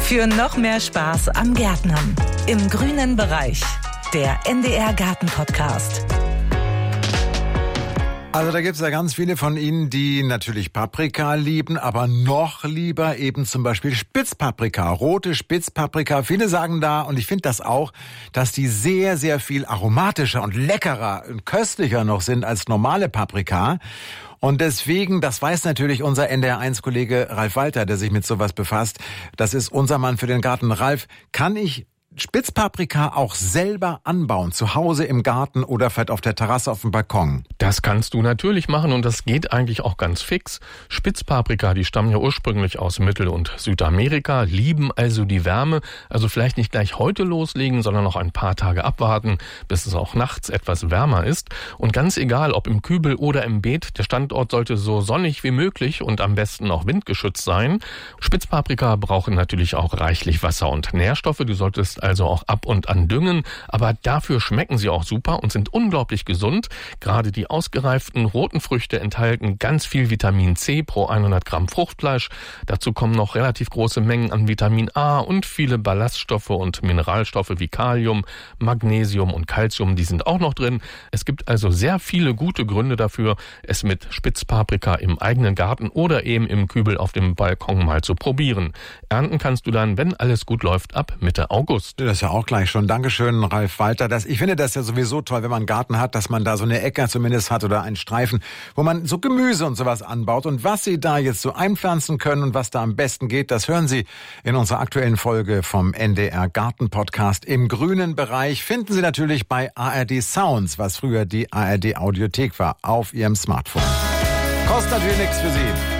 Für noch mehr Spaß am Gärtnern. Im grünen Bereich. Der NDR Garten Podcast. Also da gibt es ja ganz viele von Ihnen, die natürlich Paprika lieben, aber noch lieber eben zum Beispiel Spitzpaprika, rote Spitzpaprika. Viele sagen da, und ich finde das auch, dass die sehr, sehr viel aromatischer und leckerer und köstlicher noch sind als normale Paprika. Und deswegen, das weiß natürlich unser NDR1-Kollege Ralf Walter, der sich mit sowas befasst. Das ist unser Mann für den Garten. Ralf, kann ich Spitzpaprika auch selber anbauen, zu Hause im Garten oder vielleicht auf der Terrasse auf dem Balkon? Das kannst du natürlich machen und das geht eigentlich auch ganz fix. Spitzpaprika, die stammen ja ursprünglich aus Mittel- und Südamerika, lieben also die Wärme. Also vielleicht nicht gleich heute loslegen, sondern noch ein paar Tage abwarten, bis es auch nachts etwas wärmer ist. Und ganz egal, ob im Kübel oder im Beet, der Standort sollte so sonnig wie möglich und am besten auch windgeschützt sein. Spitzpaprika brauchen natürlich auch reichlich Wasser und Nährstoffe. Du solltest also auch ab und an düngen, aber dafür schmecken sie auch super und sind unglaublich gesund. Gerade die ausgereiften roten Früchte enthalten ganz viel Vitamin C pro 100 Gramm Fruchtfleisch. Dazu kommen noch relativ große Mengen an Vitamin A und viele Ballaststoffe und Mineralstoffe wie Kalium, Magnesium und Calcium, die sind auch noch drin. Es gibt also sehr viele gute Gründe dafür, es mit Spitzpaprika im eigenen Garten oder eben im Kübel auf dem Balkon mal zu probieren. Ernten kannst du dann, wenn alles gut läuft, ab Mitte August. Das ist ja auch gleich schon. Dankeschön, Ralf Walter. Ich finde das ja sowieso toll, wenn man einen Garten hat, dass man da so eine Ecke zumindest hat oder einen Streifen, wo man so Gemüse und sowas anbaut. Und was Sie da jetzt so einpflanzen können und was da am besten geht, das hören Sie in unserer aktuellen Folge vom NDR Garten Podcast. Im grünen Bereich finden Sie natürlich bei ARD Sounds, was früher die ARD Audiothek war, auf Ihrem Smartphone. Kostet natürlich nichts für Sie.